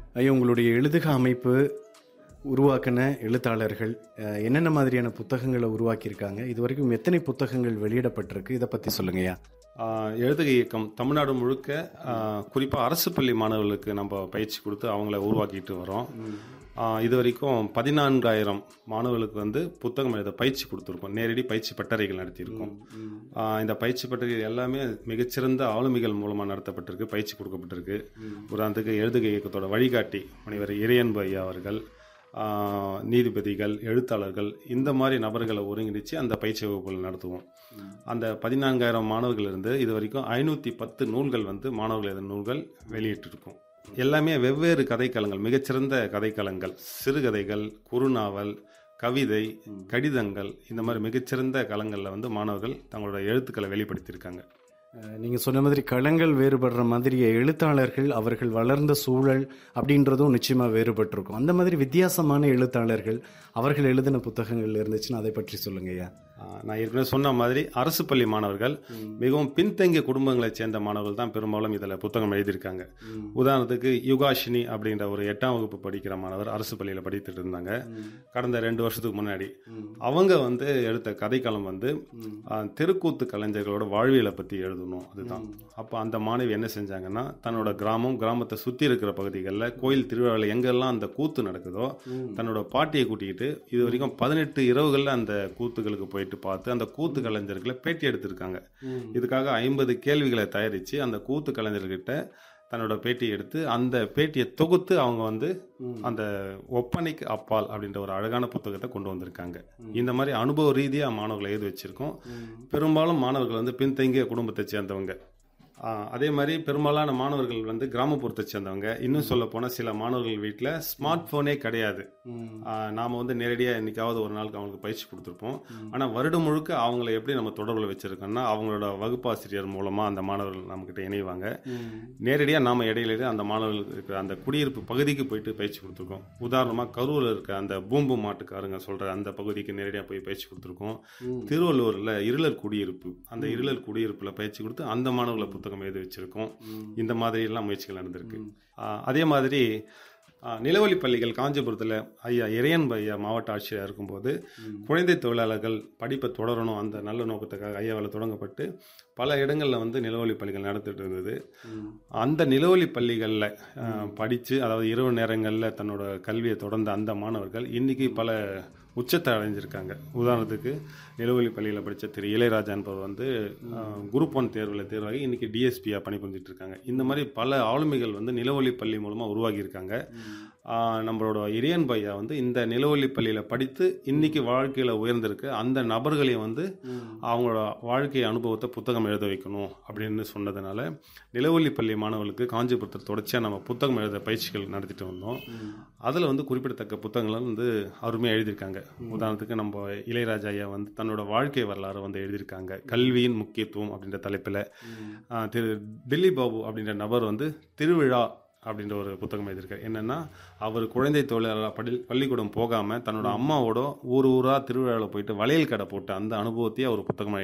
ஐயா, உங்களுடைய எழுதுக அமைப்பு உருவாக்கின எழுத்தாளர்கள் என்னென்ன மாதிரியான புத்தகங்களை உருவாக்கியிருக்காங்க? இது வரைக்கும் எத்தனை புத்தகங்கள் வெளியிடப்பட்டிருக்கு? இதை பற்றி சொல்லுங்கய்யா. எழுதுகை இயக்கம் தமிழ்நாடு முழுக்க குறிப்பாக அரசு பள்ளி மாணவர்களுக்கு நம்ம பயிற்சி கொடுத்து அவங்கள உருவாக்கிட்டு வரோம். இது வரைக்கும் 14,000 மாணவர்களுக்கு வந்து புத்தகம் எழுத பயிற்சி கொடுத்துருக்கோம். நேரடி பயிற்சி பட்டறைகள் நடத்தியிருக்கோம். இந்த பயிற்சி பட்டறைகள் எல்லாமே மிகச்சிறந்த ஆளுமைகள் மூலமாக நடத்தப்பட்டிருக்கு, பயிற்சி கொடுக்கப்பட்டிருக்கு. உதாரணத்துக்கு எழுதுகை இயக்கத்தோட வழிகாட்டி முனைவர் இறையன்பு ஐயா அவர்கள், நீதிபதிகள், எழுத்தாளர்கள், இந்த மாதிரி நபர்களை ஒருங்கிணைச்சு அந்த பயிற்சி வகுப்புகள் நடத்துவோம். அந்த 14,000 மாணவர்களிலிருந்து இது வரைக்கும் 510 நூல்கள் வந்து மாணவர்கள் எழுதின நூல்கள் வெளியிட்டிருக்கோம். எல்லாமே வெவ்வேறு கதைக்களங்கள், மிகச்சிறந்த கதைக்களங்கள், சிறுகதைகள், குறுநாவல், கவிதை, கடிதங்கள், இந்த மாதிரி மிகச்சிறந்த களங்களில் வந்து மாணவர்கள் தங்களோட எழுத்துக்களை வெளிப்படுத்தியிருக்காங்க. நீங்கள் சொன்ன மாதிரி களங்கள் வேறுபடுற மாதிரி எழுத்தாளர்கள் அவர்கள் வளர்ந்த சூழல் அப்படின்றதும் நிச்சயமாக வேறுபட்டிருக்கும். அந்த மாதிரி வித்தியாசமான எழுத்தாளர்கள் அவர்கள் எழுதின புத்தகங்கள் இருந்துச்சுன்னா அதை பற்றி சொல்லுங்கய்யா. நான் ஏற்கனவே சொன்ன மாதிரி அரசு பள்ளி மாணவர்கள், மிகவும் பின்தங்கிய குடும்பங்களை சேர்ந்த மாணவர்கள் தான் பெரும்பாலும் இதில் புத்தகம் எழுதியிருக்காங்க. உதாரணத்துக்கு யுகாஷினி அப்படின்ற ஒரு 8ஆம் வகுப்பு படிக்கிற மாணவர் அரசு பள்ளியில் படித்துட்டு இருந்தாங்க. கடந்த 2 வருஷத்துக்கு முன்னாடி அவங்க வந்து எடுத்த கதைக்களம் வந்து தெருக்கூத்து கலைஞர்களோட வாழ்வியலை பற்றி எழுதணும். அதுதான். அப்போ அந்த மாணவி என்ன செஞ்சாங்கன்னா, தன்னோட கிராமத்தை சுற்றி இருக்கிற பகுதிகளில் கோயில் திருவிழாவில் எங்கெல்லாம் அந்த கூத்து நடக்குதோ தன்னோட பாட்டியை கூட்டிக்கிட்டு இது வரைக்கும் 18 இரவுகளில் அந்த கூத்துகளுக்கு போயிட்டு பார்த்து அந்த கூத்து கலைஞர்களை பேட்டி எடுத்திருக்காங்க. இதுக்காக 50 கேள்விகளை தயாரித்து அந்த கூத்து கலைஞர்கிட்ட தன்னோட பேட்டியை எடுத்து அந்த பேட்டியை தொகுத்து அவங்க வந்து அந்த ஒப்பனைக்கு அப்பால் அப்படின்ற ஒரு அழகான புத்தகத்தை கொண்டு வந்திருக்காங்க. இந்த மாதிரி அனுபவ ரீதியாக மாணவர்களை எழுதி வச்சிருக்கோம். பெரும்பாலும் மாணவர்கள் வந்து பின்தங்கிய குடும்பத்தை சேர்ந்தவங்க. அதே மாதிரி பெரும்பாலான மாணவர்கள் வந்து கிராமப்புறத்தை சேர்ந்தவங்க. இன்னும் சொல்ல போனால் சில மாணவர்கள் வீட்டில் ஸ்மார்ட் ஃபோனே கிடையாது. நாம் வந்து நேரடியாக என்னைக்காவது ஒரு நாளுக்கு அவங்களுக்கு பயிற்சி கொடுத்துருப்போம். ஆனால் வருடம் முழுக்க அவங்கள எப்படி நம்ம தொடர்பில் வச்சுருக்கோம்னா, அவங்களோட வகுப்பாசிரியர் மூலமாக அந்த மாணவர்கள் நம்மக்கிட்ட இணைவாங்க. நேரடியாக நாம் இடையிலேயே அந்த மாணவர்களுக்கு அந்த குடியிருப்பு பகுதிக்கு போயிட்டு பயிற்சி கொடுத்துருக்கோம். உதாரணமாக கரூரில் இருக்க அந்த பூம்பு மாட்டுக்காரங்க சொல்கிற அந்த பகுதிக்கு நேரடியாக போய் பயிற்சி கொடுத்துருக்கோம். திருவள்ளூரில் இருளர் குடியிருப்பு, அந்த இருளர் குடியிருப்பில் பயிற்சி கொடுத்து அந்த மாணவர்களை புத்தகம் எழுதி வச்சிருக்கோம். இந்த மாதிரி எல்லாம் முயற்சிகள் நடந்திருக்கு. அதே மாதிரி நிலவொளி பள்ளிகள் காஞ்சிபுரத்தில் ஐயா இறையன்பு ஐயா மாவட்ட ஆட்சியராக இருக்கும்போது குழந்தை தொழிலாளர்கள் படிப்பை தொடரணும் அந்த நல்ல நோக்கத்துக்காக ஐயாவில் தொடங்கப்பட்டு பல இடங்களில் வந்து நிலவொளி பள்ளிகள் நடத்திட்டு இருந்தது. அந்த நிலவொளி பள்ளிகளில் படித்து, அதாவது இரவு நேரங்களில் தன்னோட கல்வியை தொடர்ந்த அந்த மாணவர்கள் இன்றைக்கி பல உச்சத்தை அடைஞ்சிருக்காங்க. உதாரணத்துக்கு நிலவொளி பள்ளியில் படித்த திரு இளையராஜா என்பவர் வந்து குரூப் 1 தேர்வில் தேர்வாகி இன்றைக்கி டிஎஸ்பியாக பணிபுரிஞ்சிட்டு இருக்காங்க. இந்த மாதிரி பல ஆளுமைகள் வந்து நிலவொளி பள்ளி மூலமாக உருவாகியிருக்காங்க. நம்மளோட இறையன்பு ஐயா வந்து இந்த நிலவொளி பள்ளியில் படித்து இன்றைக்கி வாழ்க்கையில் உயர்ந்திருக்கு அந்த நபர்களையும் வந்து அவங்களோட வாழ்க்கை அனுபவத்தை புத்தகம் எழுத வைக்கணும் அப்படின்னு சொன்னதுனால நிலவொளி பள்ளி மாணவர்களுக்கு காஞ்சிபுரத்தில் தொடர்ச்சியாக நம்ம புத்தகம் எழுத பயிற்சிகள் நடத்திட்டு வந்தோம். அதில் வந்து குறிப்பிடத்தக்க புத்தகங்கள் வந்து அருமையாக எழுதியிருக்காங்க. உதாரணத்துக்கு நம்ம இளையராஜா ஐயா வந்து தன்னோட வாழ்க்கை வரலாறு வந்து எழுதியிருக்காங்க. கல்வியின் முக்கியத்துவம் அப்படின்ற தலைப்பில். திரு தில்லி பாபு அப்படின்ற நபர் வந்து திருவிழா அப்படின்ற ஒரு புத்தகம் எழுதியிருக்காரு. என்னென்னா, அவர் குழந்தை தொழிலாளர் பள்ளிக்கூடம் போகாமல் தன்னோட அம்மாவோட ஊராக திருவிழாவில் போயிட்டு வளையல் கடை போட்டு அந்த அனுபவத்தையே அவர் புத்தகமாக